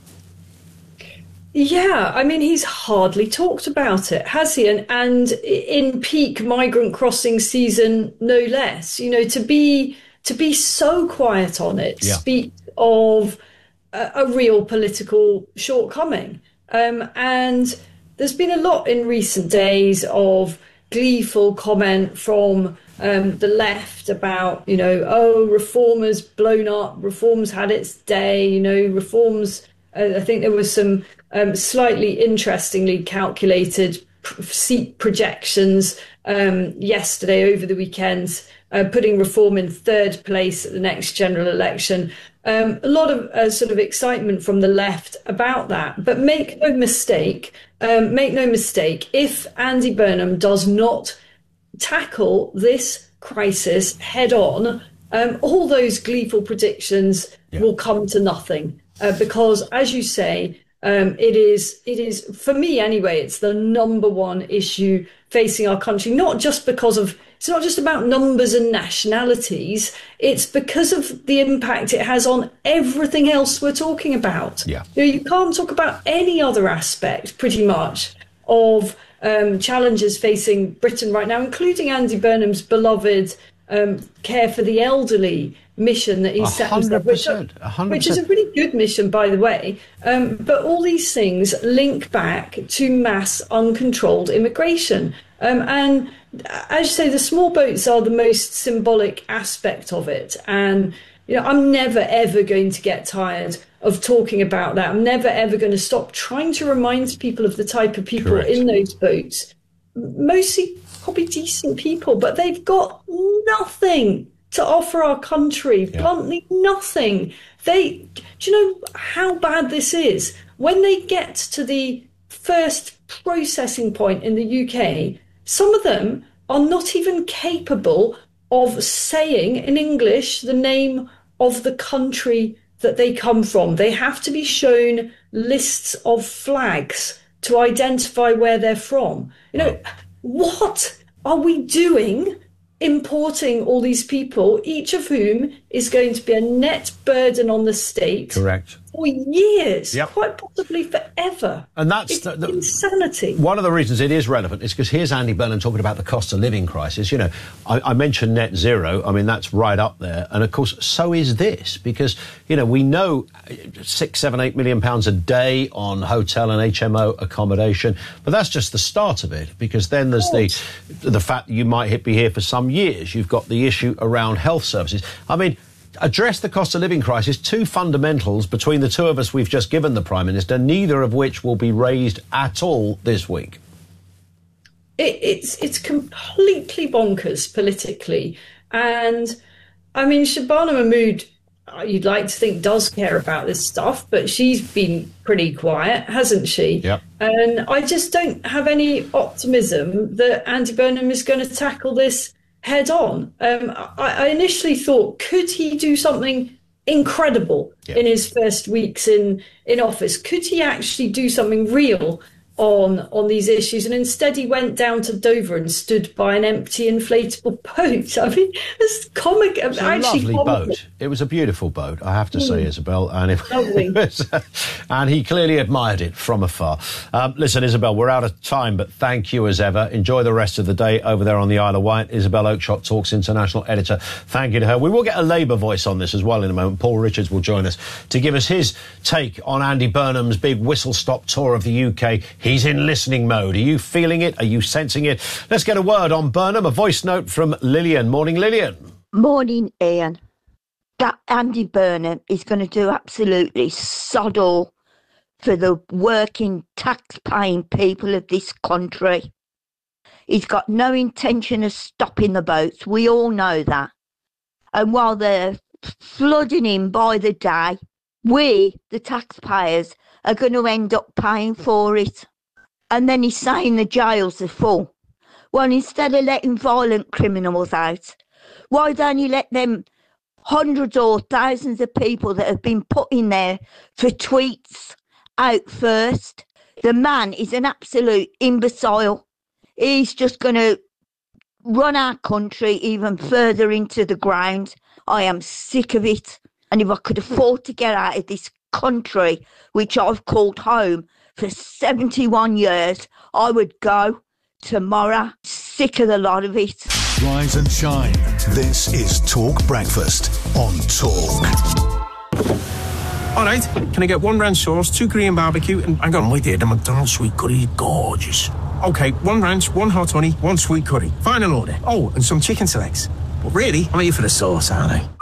Yeah, I mean, he's hardly talked about it, has he? And in peak migrant crossing season, no less. To be so quiet on it speaks of a real political shortcoming. And there's been a lot in recent days of gleeful comment from the left about, reformers blown up, reforms had its day, reforms. I think there was some slightly interestingly calculated seat projections yesterday over the weekend, putting reform in 3rd place at the next general election. A lot of sort of excitement from the left about that. But make no mistake, if Andy Burnham does not tackle this crisis head on, all those gleeful predictions will come to nothing, because, as you say, it is for me anyway, it's the number one issue facing our country, not just because of, it's not just about numbers and nationalities, it's because of the impact it has on everything else we're talking about. You can't talk about any other aspect pretty much of challenges facing Britain right now, including Andy Burnham's beloved care for the elderly mission that he's set himself, 100%. which is a really good mission, by the way. But all these things link back to mass uncontrolled immigration. And as you say, the small boats are the most symbolic aspect of it. And, I'm never, ever going to get tired of talking about that. I'm never, ever going to stop trying to remind people of the type of people in those boats. Mostly probably decent people, but they've got nothing to offer our country, bluntly nothing. Do you know how bad this is? When they get to the first processing point in the UK, some of them are not even capable of saying in English the name of the country that they come from. They have to be shown lists of flags to identify where they're from. What are we doing importing all these people, each of whom is going to be a net burden on the state? Correct. For years, quite possibly forever. And that's the insanity. One of the reasons it is relevant is because here's Andy Burnham talking about the cost of living crisis. I mentioned net zero. I mean, that's right up there. And of course, so is this, because, we know £6, £7, £8 million a day on hotel and HMO accommodation. But that's just the start of it, because then there's the fact that you might be here for some years. You've got the issue around health services. I mean, address the cost of living crisis, two fundamentals between the two of us we've just given the Prime Minister, neither of which will be raised at all this week. It's completely bonkers politically. And, I mean, Shabana Mahmood, you'd like to think, does care about this stuff, but she's been pretty quiet, hasn't she? Yep. And I just don't have any optimism that Andy Burnham is going to tackle this head on. I initially thought, could he do something incredible in his first weeks in office? Could he actually do something real on these issues? And instead he went down to Dover and stood by an empty inflatable boat. I mean, it's comic. It's a lovely boat. It was a beautiful boat, I have to say, Isabel. And and he clearly admired it from afar. Listen, Isabel, we're out of time, but thank you as ever. Enjoy the rest of the day over there on the Isle of Wight. Isabel Oakeshott Talks international editor. Thank you to her. We will get a Labour voice on this as well in a moment. Paul Richards will join us to give us his take on Andy Burnham's big whistle-stop tour of the UK. He's in listening mode. Are you feeling it? Are you sensing it? Let's get a word on Burnham. A voice note from Lillian. Morning, Lillian. Morning, Ian. That Andy Burnham is going to do absolutely sod all for the working, tax-paying people of this country. He's got no intention of stopping the boats. We all know that. And while they're flooding him by the day, we, the taxpayers, are going to end up paying for it. And then he's saying the jails are full. Well, instead of letting violent criminals out, why don't you let them hundreds or thousands of people that have been put in there for tweets out first? The man is an absolute imbecile. He's just going to run our country even further into the ground. I am sick of it. And if I could afford to get out of this country, which I've called home for 71 years, I would go tomorrow. Sick of the lot of it. Rise and shine. This is Talk Breakfast on Talk. All right, can I get 1 ranch sauce, 2 Korean barbecue, and hang on, wait there, the McDonald's sweet curry is gorgeous. Okay, 1 ranch, 1 hot honey, 1 sweet curry. Final order. Oh, and some chicken selects. But really, I'm here for the sauce, aren't I?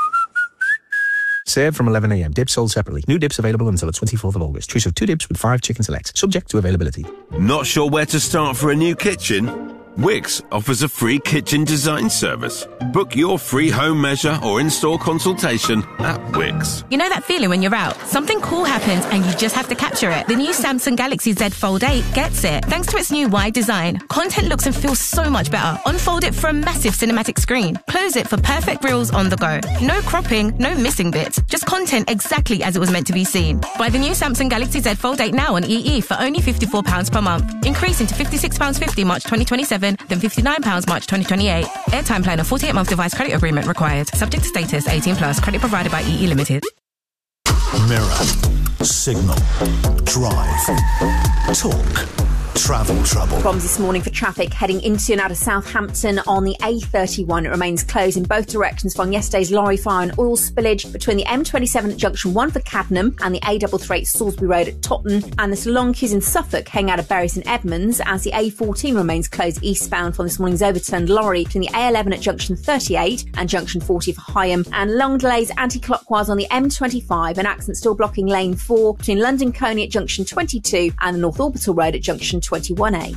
Served from 11 a.m. Dips sold separately. New dips available until the 24th of August. Choose of 2 dips with 5 chicken selects. Subject to availability. Not sure where to start for a new kitchen? Wix offers a free kitchen design service. Book your free home measure or in-store consultation at Wix. You know that feeling when you're out? Something cool happens and you just have to capture it. The new Samsung Galaxy Z Fold 8 gets it. Thanks to its new wide design, content looks and feels so much better. Unfold it for a massive cinematic screen. Close it for perfect reels on the go. No cropping, no missing bits. Just content exactly as it was meant to be seen. Buy the new Samsung Galaxy Z Fold 8 now on EE for only £54 per month. Increasing to £56.50 March 2027. Then £59 March 2028. Airtime plan of 48-month device credit agreement required. Subject to status 18+. Credit provided by EE Limited. Mirror, Signal, Drive, Talk. travel trouble. Problems this morning for traffic heading into and out of Southampton on the A31. It remains closed in both directions following yesterday's lorry fire and oil spillage between the M27 at junction 1 for Caddenham and the A33 at Salisbury Road at Totton. And there's long queues in Suffolk heading out of Bury St Edmunds as the A14 remains closed eastbound from this morning's overturned lorry between the A11 at junction 38 and junction 40 for Higham. And long delays anti-clockwise on the M25. An accident still blocking lane 4 between London Coney at junction 22 and the North Orbital Road at junction 21A.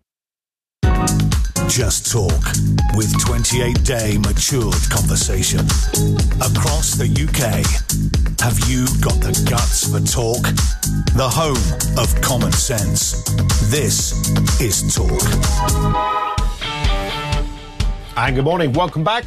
Just Talk, with 28-day matured conversation. Across the UK, have you got the guts for talk? The home of common sense. This is Talk. And good morning, welcome back.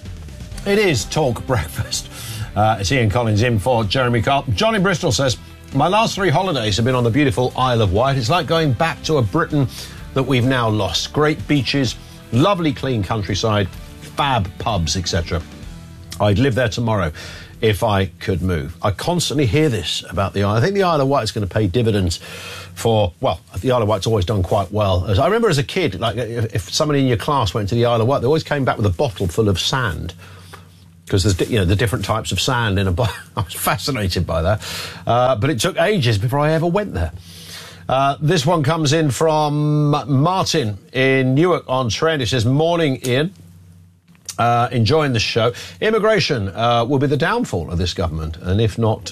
It is Talk Breakfast. It's Ian Collins in for Jeremy Carl. John in Bristol says, my last 3 holidays have been on the beautiful Isle of Wight. It's like going back to a Britain that we've now lost. Great beaches, lovely clean countryside, fab pubs, etc. I'd live there tomorrow if I could move. I constantly hear this about the Isle. I think the Isle of Wight is going to pay dividends for, well, the Isle of Wight's always done quite well. I remember as a kid, like if somebody in your class went to the Isle of Wight, they always came back with a bottle full of sand. Because there's, the different types of sand in a bottle. I was fascinated by that. But it took ages before I ever went there. This one comes in from Martin in Newark-on-Trent. It says, morning, Ian. Enjoying the show. Immigration will be the downfall of this government, and if not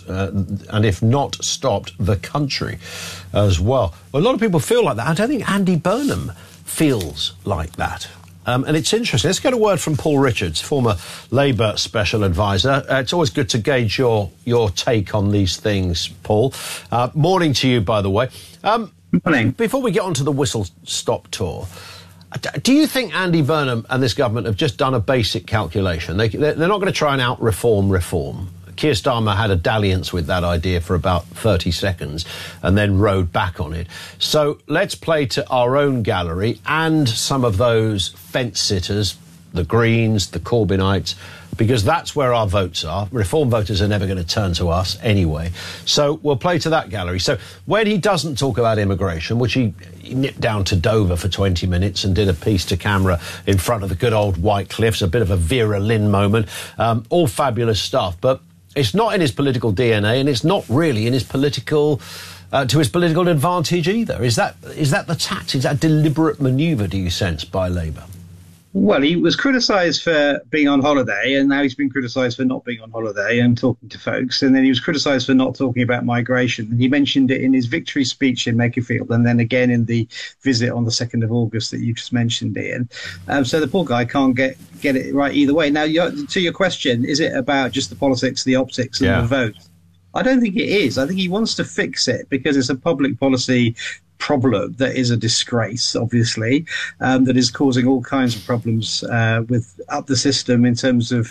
stopped, the country as well. A lot of people feel like that. I don't think Andy Burnham feels like that. And it's interesting. Let's get a word from Paul Richards, former Labour Special Advisor. It's always good to gauge your take on these things, Paul. Morning to you, by the way. Morning. Before we get on to the whistle-stop tour, do you think Andy Burnham and this government have just done a basic calculation? They're not going to try and out-reform. Keir Starmer had a dalliance with that idea for about 30 seconds and then rode back on it. So let's play to our own gallery and some of those fence-sitters, the Greens, the Corbynites, because that's where our votes are. Reform voters are never going to turn to us anyway. So we'll play to that gallery. So when he doesn't talk about immigration, which he nipped down to Dover for 20 minutes and did a piece to camera in front of the good old White Cliffs, a bit of a Vera Lynn moment, all fabulous stuff. But it's not in his political DNA, and it's not really in his political to his political advantage either. Is that the tact? Is that deliberate manoeuvre, do you sense, by Labour? Well, he was criticised for being on holiday, and now he's been criticised for not being on holiday and talking to folks. And then he was criticised for not talking about migration. And he mentioned it in his victory speech in Makerfield, and then again in the visit on the 2nd of August that you just mentioned, Ian. So the poor guy can't get it right either way. Now, to your question, is it about just the politics, the optics, and the vote? I don't think it is. I think he wants to fix it because it's a public policy problem that is a disgrace, obviously, that is causing all kinds of problems with up the system in terms of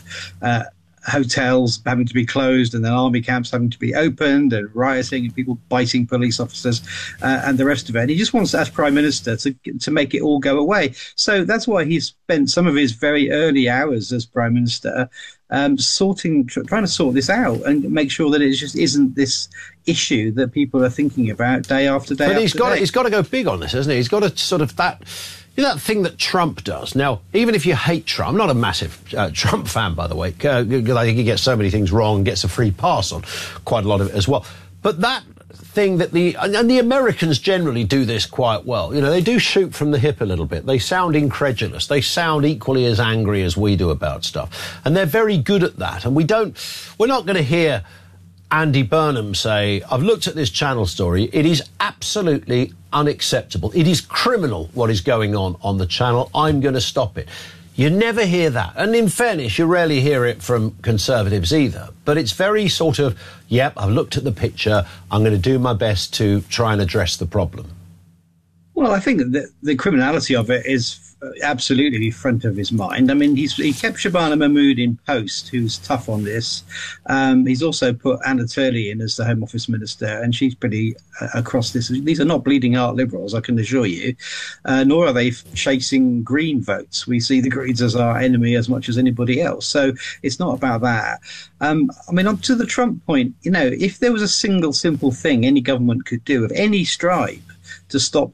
hotels having to be closed and then army camps having to be opened and rioting and people biting police officers and the rest of it. And he just wants, as Prime Minister, to make it all go away. So that's why he spent some of his very early hours as Prime Minister trying to sort this out and make sure that it just isn't this issue that people are thinking about day after day. But he's got to go big on this, hasn't he? He's got to sort of that thing that Trump does. Now, even if you hate Trump, I'm not a massive Trump fan, by the way. I think he gets so many things wrong and gets a free pass on quite a lot of it as well. But that thing that the Americans generally do this quite well. They do shoot from the hip a little bit. They sound incredulous. They sound equally as angry as we do about stuff. And they're very good at that. And we're not going to hear Andy Burnham say, I've looked at this Channel story. It is absolutely unacceptable. It is criminal what is going on the Channel. I'm going to stop it. You never hear that. And in fairness, you rarely hear it from Conservatives either. But it's very sort of, yep, I've looked at the picture. I'm going to do my best to try and address the problem. Well, I think that the criminality of it is absolutely front of his mind. I mean, he kept Shabana Mahmood in post, who's tough on this. He's also put Anna Turley in as the Home Office Minister, and she's pretty across this. These are not bleeding heart liberals, I can assure you, nor are they chasing Green votes. We see the Greens as our enemy as much as anybody else. So it's not about that. I mean, on to the Trump point, if there was a single simple thing any government could do of any stripe to stop this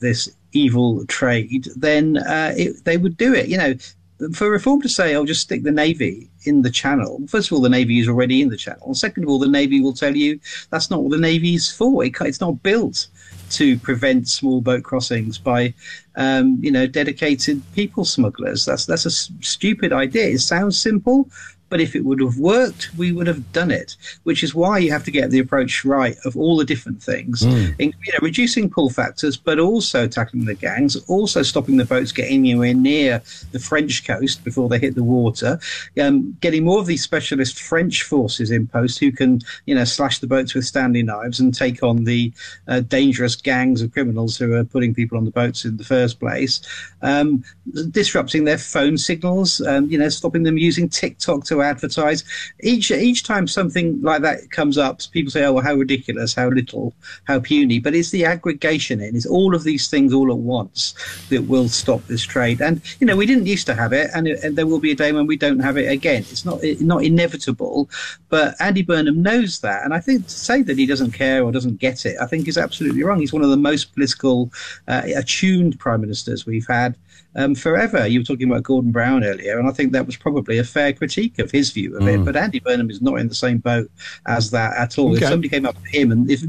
evil trade, then they would do it. You know, for Reform to say, "Oh, just stick the Navy in the Channel." First of all, the Navy is already in the Channel. And second of all, the Navy will tell you that's not what the Navy is for. It's not built to prevent small boat crossings by, dedicated people smugglers. That's a stupid idea. It sounds simple, but if it would have worked, we would have done it, which is why you have to get the approach right of all the different things, reducing pull factors, but also tackling the gangs, also stopping the boats getting anywhere near the French coast before they hit the water, getting more of these specialist French forces in post who can, slash the boats with Stanley knives and take on the dangerous gangs of criminals who are putting people on the boats in the first place, disrupting their phone signals, stopping them using TikTok to advertise. Each time something like that comes up, people say, "Oh, well, how ridiculous, how little, how puny." But it's the aggregation it's all of these things all at once that will stop this trade. And we didn't used to have it, and there will be a day when we don't have it again. It's not inevitable, but Andy Burnham knows that. And I think to say that he doesn't care or doesn't get it, I think is absolutely wrong. He's one of the most political, attuned prime ministers we've had forever. You were talking about Gordon Brown earlier, and I think that was probably a fair critique of his view of it. But Andy Burnham is not in the same boat as that at all. Okay. If somebody came up to him, and if